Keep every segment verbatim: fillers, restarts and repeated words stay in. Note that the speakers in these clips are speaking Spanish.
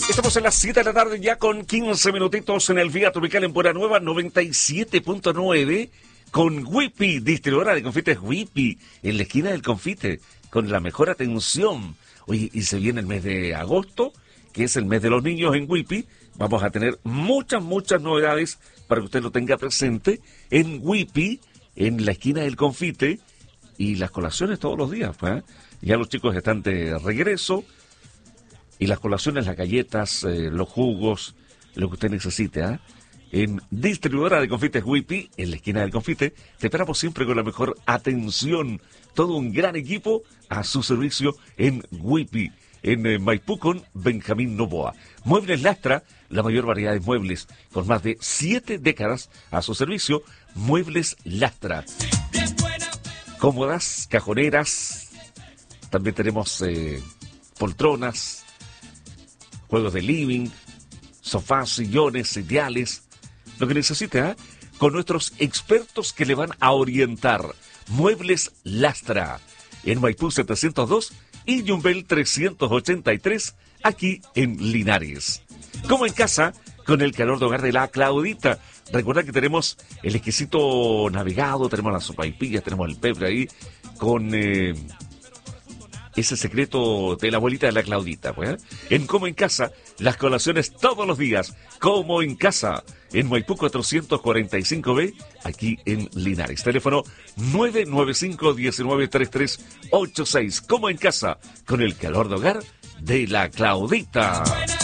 Estamos en las siete de la tarde ya con quince minutitos en el Vía Tropical en Buena Nueva noventa y siete punto nueve con Whippy, distribuidora de confites Whippy, en la esquina del confite, con la mejor atención. Oye, y se viene el mes de agosto, que es el mes de los niños en Whippy. Vamos a tener muchas, muchas novedades para que usted lo tenga presente en Whippy, en la esquina del confite, y las colaciones todos los días, ¿eh? Ya los chicos están de regreso. Y las colaciones, las galletas, eh, los jugos, lo que usted necesite, ¿eh? En distribuidora de confites Whippy, en la esquina del confite, te esperamos siempre con la mejor atención. Todo un gran equipo a su servicio en Whippy, en eh, Maipú con Benjamín Novoa. Muebles Lastra, la mayor variedad de muebles, con más de siete décadas a su servicio. Muebles Lastra. Cómodas, cajoneras, también tenemos eh, poltronas, juegos de living, sofás, sillones, sitiales, lo que necesite, ¿eh? Con nuestros expertos que le van a orientar. Muebles Lastra, en Maipú setecientos dos y Yumbel trescientos ochenta y tres, aquí en Linares. Como en casa, con el calor de hogar de la Claudita. Recuerda que tenemos el exquisito navegado, tenemos las sopaipillas, tenemos el pebre ahí, con... Eh, ese secreto de la abuelita de la Claudita, pues, ¿eh? En Como en Casa, las colaciones todos los días. Como en Casa, en Maipú cuatrocientos cuarenta y cinco B, aquí en Linares. Teléfono nueve nueve cinco, uno nueve tres tres ocho seis. Como en Casa, con el calor de hogar de la Claudita.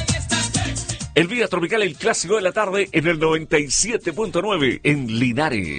El Vía Tropical, el clásico de la tarde, en el noventa y siete punto nueve, en Linares.